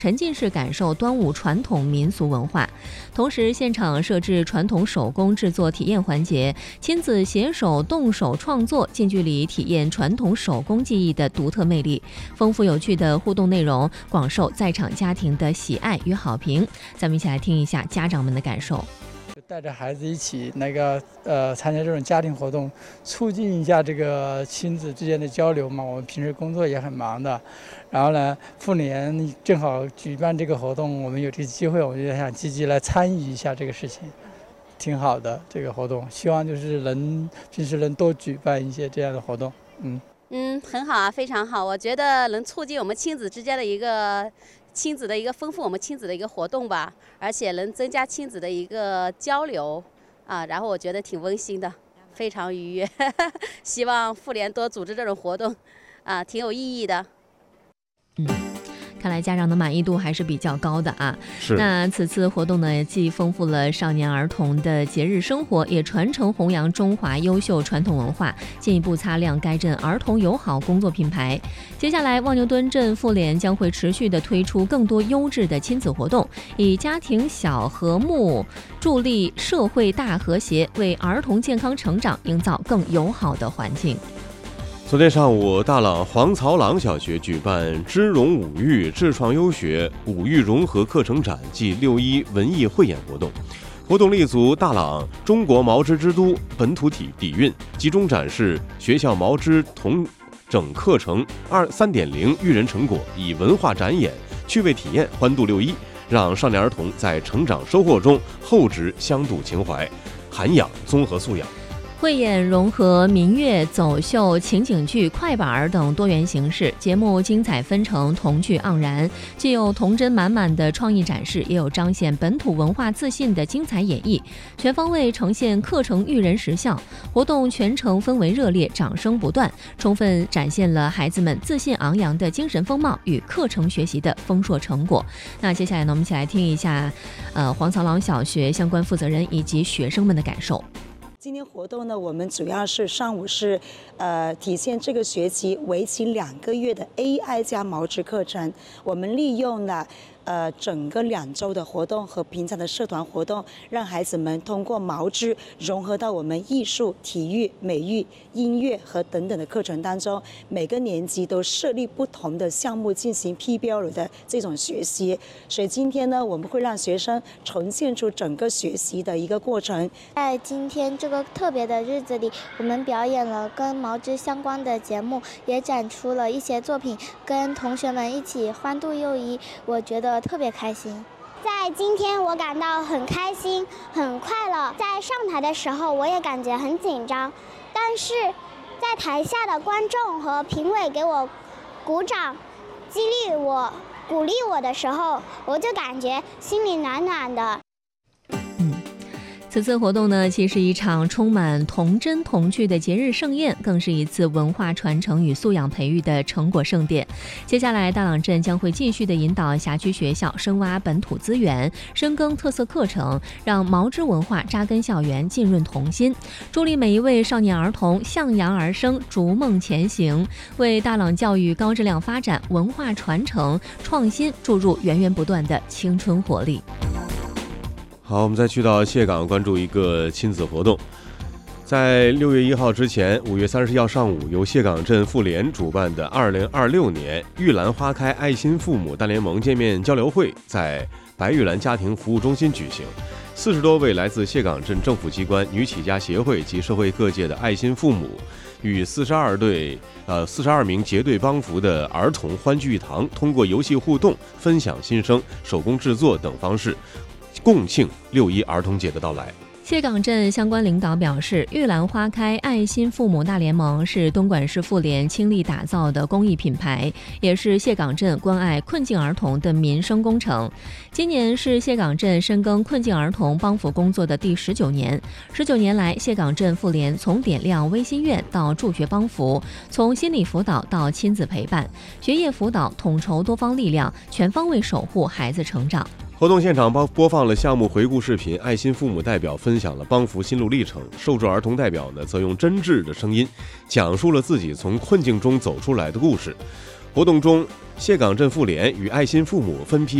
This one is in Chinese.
沉浸式感受端午传统民俗文化。同时，现场设置传统手工制作体验环节，亲子携手动手创作，近距离体验传统手工技艺的独特魅力。丰富有趣的互动内容广受在场家庭的喜爱与好评。咱们一起来听一下家长们的感受。 带着孩子一起参加这种家庭活动，促进一下这个亲子之间的交流嘛。我们平时工作也很忙的，然后呢，妇联正好举办这个活动，我们有这个机会，我就想积极来参与一下这个事情，挺好的这个活动。希望就是平时能多举办一些这样的活动。 很好啊，非常好。我觉得能促进我们亲子之间的一个丰富我们亲子的一个活动吧，而且能增加亲子的一个交流啊，然后我觉得挺温馨的，非常愉悦。希望妇联多组织这种活动啊，挺有意义的。 看来家长的满意度还是比较高的啊。 是。 那此次活动呢，既丰富了少年儿童的节日生活，也传承弘扬中华优秀传统文化，进一步擦亮该镇儿童友好工作品牌。接下来，望牛墩镇妇联将会持续的推出更多优质的亲子活动，以家庭小和睦助力社会大和谐，为儿童健康成长营造更友好的环境。 昨天上午，大朗黄曹朗小学举办知融五育智创优学五育融合课程展暨6·1文艺汇演活动。活动立足大朗中国毛织之都本土底蕴，集中展示学校毛织同整课程3.0育人成果，以文化展演、趣味体验欢度6·1，让少年儿童在成长收获中厚植乡土情怀，涵养综合素养。 汇演融合民乐、走秀、情景剧、快板等多元形式，节目精彩纷呈，童趣盎然，既有童真满满的创意展示，也有彰显本土文化自信的精彩演绎，全方位呈现课程育人实效。活动全程氛围热烈，掌声不断，充分展现了孩子们自信昂扬的精神风貌与课程学习的丰硕成果。那接下来呢，我们一起来听一下黄曹朗小学相关负责人以及学生们的感受。 今天活动呢，我们主要是上午是体现这个学期为期2个月的 AI 加毛织课程。我们利用了整个2周的活动和平常的社团活动，让孩子们通过毛织融合到我们艺术、体育、美育、音乐和等等的课程当中。每个年级都设立不同的项目进行 PBL 的这种学习。所以今天呢，我们会让学生呈现出整个学习的一个过程。 在今天这个特别的日子里，我们表演了跟毛织相关的节目，也展出了一些作品，跟同学们一起欢度6·1，我觉得特别开心。 在今天我感到很开心很快乐，在上台的时候我也感觉很紧张，但是在台下的观众和评委给我鼓掌激励我鼓励我的时候，我就感觉心里暖暖的。 此次活动呢，既是一场充满童真童趣的节日盛宴，更是一次文化传承与素养培育的成果盛典。接下来，大朗镇将会继续的引导辖区学校深挖本土资源，深耕特色课程，让毛织文化扎根校园，浸润童心，助力每一位少年儿童向阳而生，逐梦前行，为大朗教育高质量发展、文化传承、创新注入源源不断的青春活力。 好，我们再去到谢港关注一个亲子活动。在6月1号之前，5月31号上午，由谢港镇妇联主办的2026年玉兰花开爱心父母大联盟见面交流会在白玉兰家庭服务中心举行。40多位来自谢港镇政府机关、女企家协会及社会各界的爱心父母，与42名结对帮扶的儿童欢聚一堂，通过游戏互动、分享心声、手工制作等方式，共庆6·1儿童节的到来。 谢港镇相关领导表示，玉兰花开爱心父母大联盟是东莞市妇联倾力打造的公益品牌，也是谢港镇关爱困境儿童的民生工程。今年是谢港镇深耕困境儿童帮扶工作的第19年。19年来，谢港镇妇联从点亮微心愿到助学帮扶，从心理辅导到亲子陪伴、学业辅导，统筹多方力量，全方位守护孩子成长。 活动现场播放了项目回顾视频，爱心父母代表分享了帮扶心路历程，受助儿童代表呢则用真挚的声音讲述了自己从困境中走出来的故事。活动中， 谢岗镇妇联与爱心父母分批